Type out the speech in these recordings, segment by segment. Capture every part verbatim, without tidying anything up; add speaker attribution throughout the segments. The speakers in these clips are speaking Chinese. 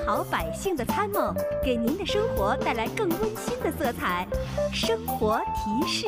Speaker 1: 好百姓的参谋，给您的生活带来更温馨的色彩。生活提示。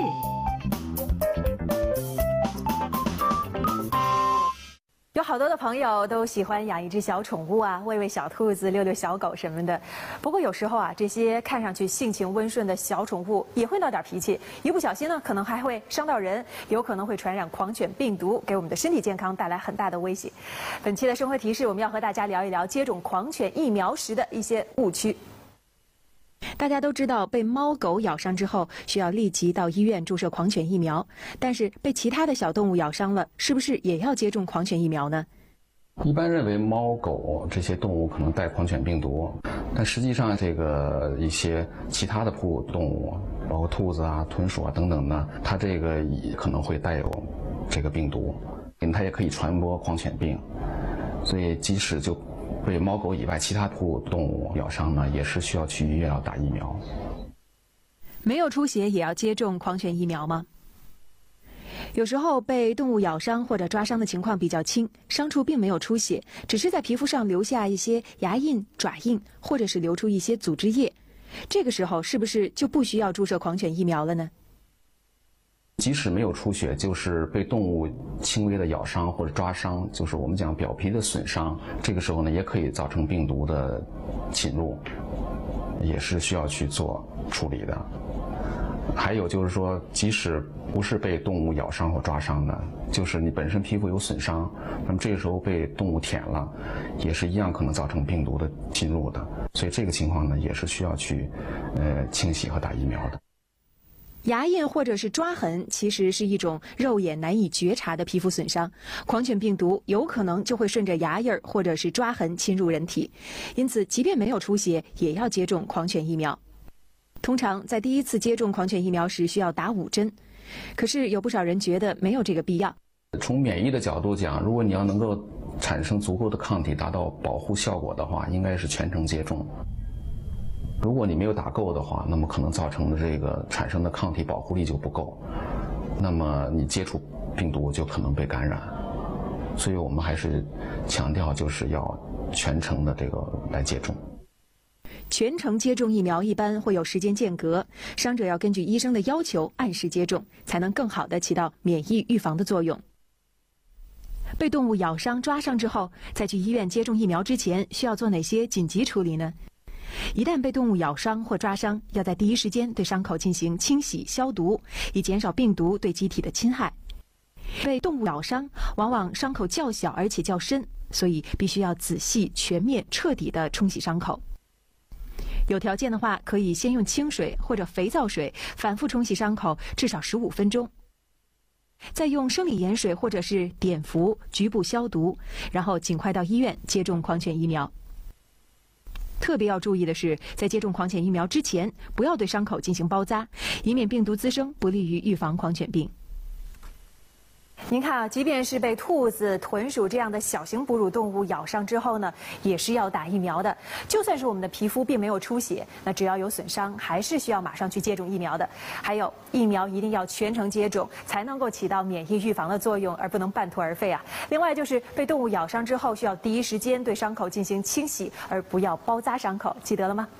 Speaker 2: 有好多的朋友都喜欢养一只小宠物啊，喂喂小兔子，遛遛小狗什么的。不过有时候啊，这些看上去性情温顺的小宠物也会闹点脾气，一不小心呢，可能还会伤到人，有可能会传染狂犬病毒，给我们的身体健康带来很大的威胁。本期的生活提示，我们要和大家聊一聊接种狂犬疫苗时的一些误区。大家都知道，被猫狗咬伤之后需要立即到医院注射狂犬疫苗，但是被其他的小动物咬伤了，是不是也要接种狂犬疫苗呢？
Speaker 3: 一般认为猫狗这些动物可能带狂犬病毒，但实际上这个一些其他的哺乳动物，包括兔子啊、豚鼠啊等等呢，它这个也可能会带有这个病毒，它也可以传播狂犬病，所以即使就被猫狗以外其他哺乳动物咬伤呢，也是需要去医院要打疫苗。
Speaker 2: 没有出血也要接种狂犬疫苗吗？有时候被动物咬伤或者抓伤的情况比较轻，伤处并没有出血，只是在皮肤上留下一些牙印、爪印，或者是流出一些组织液。这个时候是不是就不需要注射狂犬疫苗了呢？
Speaker 3: 即使没有出血，就是被动物轻微的咬伤或者抓伤，就是我们讲表皮的损伤，这个时候呢，也可以造成病毒的侵入，也是需要去做处理的。还有就是说，即使不是被动物咬伤或抓伤的，就是你本身皮肤有损伤，那么这个时候被动物舔了，也是一样可能造成病毒的侵入的。所以这个情况呢，也是需要去呃清洗和打疫苗的。
Speaker 2: 牙印或者是抓痕其实是一种肉眼难以觉察的皮肤损伤，狂犬病毒有可能就会顺着牙印或者是抓痕侵入人体，因此即便没有出血也要接种狂犬疫苗。通常在第一次接种狂犬疫苗时需要打五针，可是有不少人觉得没有这个必要。
Speaker 3: 从免疫的角度讲，如果你要能够产生足够的抗体达到保护效果的话，应该是全程接种。如果你没有打够的话，那么可能造成的这个产生的抗体保护力就不够，那么你接触病毒就可能被感染。所以我们还是强调就是要全程的这个来接种。
Speaker 2: 全程接种疫苗一般会有时间间隔，伤者要根据医生的要求按时接种，才能更好地起到免疫预防的作用。被动物咬伤、抓伤之后，在去医院接种疫苗之前，需要做哪些紧急处理呢？一旦被动物咬伤或抓伤，要在第一时间对伤口进行清洗消毒，以减少病毒对机体的侵害。被动物咬伤，往往伤口较小而且较深，所以必须要仔细、全面、彻底地冲洗伤口。有条件的话，可以先用清水或者肥皂水反复冲洗伤口至少十五分钟，再用生理盐水或者是碘伏局部消毒，然后尽快到医院接种狂犬疫苗。特别要注意的是，在接种狂犬疫苗之前，不要对伤口进行包扎，以免病毒滋生，不利于预防狂犬病。您看啊，即便是被兔子、豚鼠这样的小型哺乳动物咬伤之后呢，也是要打疫苗的。就算是我们的皮肤并没有出血，那只要有损伤，还是需要马上去接种疫苗的。还有，疫苗一定要全程接种，才能够起到免疫预防的作用，而不能半途而废啊。另外就是被动物咬伤之后，需要第一时间对伤口进行清洗，而不要包扎伤口，记得了吗？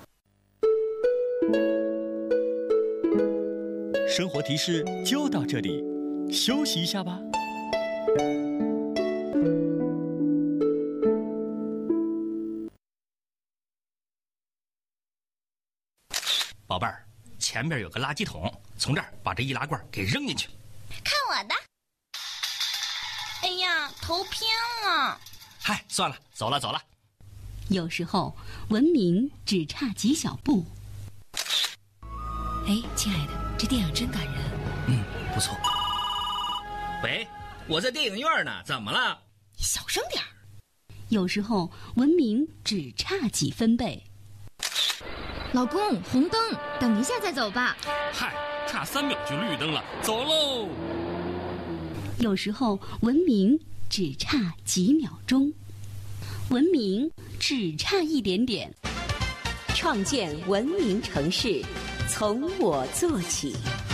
Speaker 4: 生活提示就到这里，休息一下吧。宝贝儿，前边有个垃圾桶，从这儿把这易拉罐给扔进去。
Speaker 5: 看我的！哎呀，头偏了。
Speaker 4: 嗨，算了，走了走了。
Speaker 6: 有时候文明只差几小步。哎，亲爱的，这电影真感人。
Speaker 4: 嗯，不错。喂，我在电影院呢，怎么了？
Speaker 5: 小声点儿。
Speaker 6: 有时候文明只差几分贝。
Speaker 7: 老公，红灯，等一下再走吧。
Speaker 4: 嗨，差三秒就绿灯了，走喽。
Speaker 6: 有时候文明只差几秒钟，文明只差一点点。
Speaker 1: 创建文明城市，从我做起。